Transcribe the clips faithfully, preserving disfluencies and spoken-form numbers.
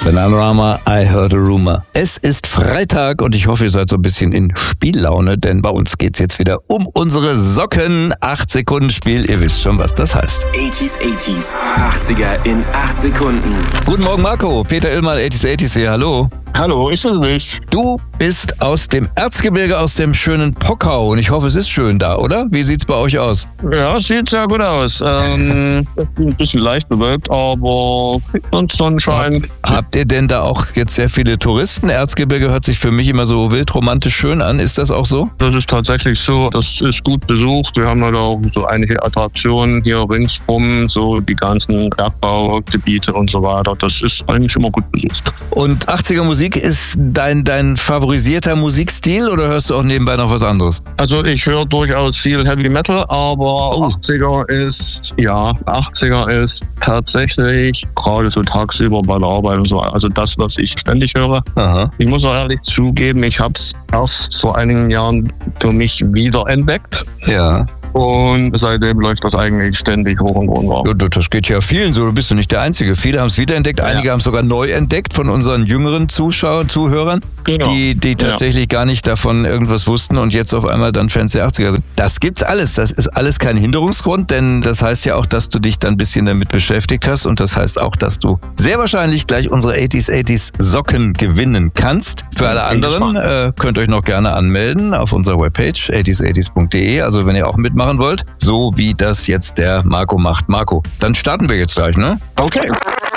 Bananarama, I Heard a Rumor. Es ist Freitag und ich hoffe, ihr seid so ein bisschen in Spiellaune, denn bei uns geht's jetzt wieder um unsere Socken. acht Sekunden Spiel, ihr wisst schon, was das heißt. achtziger, achtziger, achtziger in acht Sekunden. Guten Morgen Marco, Peter Illmann, achtziger, achtziger hier, hallo. Hallo, ich bin mich. Du bist aus dem Erzgebirge, aus dem schönen Pockau und ich hoffe, es ist schön da, oder? Wie sieht's bei euch aus? Ja, sieht sehr gut aus. Ähm, ein bisschen leicht bewölkt, aber und Sonnenschein. Hab, habt ihr denn da auch jetzt sehr viele Touristen? Erzgebirge hört sich für mich immer so wildromantisch schön an. Ist das auch so? Das ist tatsächlich so. Das ist gut besucht. Wir haben halt auch so einige Attraktionen hier ringsrum, so die ganzen Bergbaugebiete und so weiter. Das ist eigentlich immer gut besucht. Und achtziger Musik ist dein, dein favorisierter Musikstil oder hörst du auch nebenbei noch was anderes? Also ich höre durchaus viel Heavy Metal, aber Oh. achtziger ist, ja, achtziger ist tatsächlich gerade so tagsüber bei der Arbeit und so, also das, was ich ständig höre. Aha. Ich muss auch ehrlich zugeben, ich habe es erst vor einigen Jahren für mich wiederentdeckt. Ja. Und seitdem läuft das eigentlich ständig hoch und runter. Ja, das geht ja vielen so, du bist ja nicht der Einzige. Viele haben es wiederentdeckt, einige Ja. haben es sogar neu entdeckt von unseren jüngeren Zuschauern, Zuhörern, Genau. die, die tatsächlich ja. gar nicht davon irgendwas wussten und jetzt auf einmal dann Fans der achtziger sind. Das gibt's alles, das ist alles kein Hinderungsgrund, denn das heißt ja auch, dass du dich dann ein bisschen damit beschäftigt hast und das heißt auch, dass du sehr wahrscheinlich gleich unsere achtziger, achtziger Socken gewinnen kannst. Für alle anderen äh, könnt ihr euch noch gerne anmelden auf unserer Webpage achtziger, achtziger punkt de, also wenn ihr auch mitmachen wollt, so wie das jetzt der Marco macht. Marco, dann starten wir jetzt gleich, ne? Okay.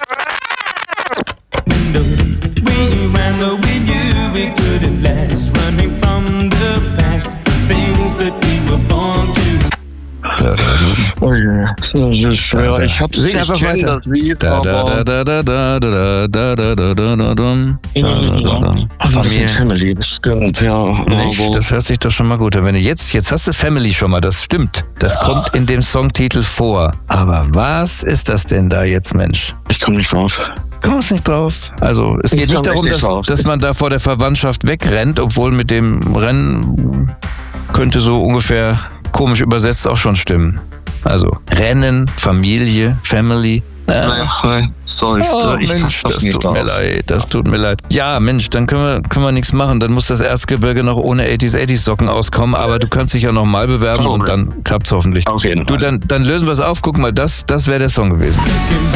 Oh yeah. Das ist schwer. Ich hab's Sing ich einfach kenn weiter. Das Lied, Da, da, aber da, da, da, da, da, da, da, da, da, da. Familie. Family, das stimmt, ja. Nicht, Aber das hört sich doch schon mal gut an. Wenn du jetzt, jetzt hast du Family schon mal, das stimmt. Das kommt in dem Songtitel vor. Aber was ist das denn da jetzt, Mensch? ich komme nicht drauf. Kommst nicht drauf. Also, es Ich geht nicht komm darum, echt nicht dass, drauf. dass man da vor der Verwandtschaft wegrennt, obwohl mit dem Rennen könnte so ungefähr komisch übersetzt auch schon stimmen. Also, Rennen, Familie, Family. Ja. Nein, nein, sorry. Oh, ich Mensch, das das nicht tut mir drauf. leid, das tut mir leid. Ja, Mensch, dann können wir, können wir nichts machen. Dann muss das Erzgebirge noch ohne achtziger, achtziger Socken auskommen, aber du kannst dich ja nochmal bewerben Oh, und dann klappt's hoffentlich. Auf jeden Du, Fall. dann, dann lösen wir es auf. Guck mal, das, das wäre der Song gewesen.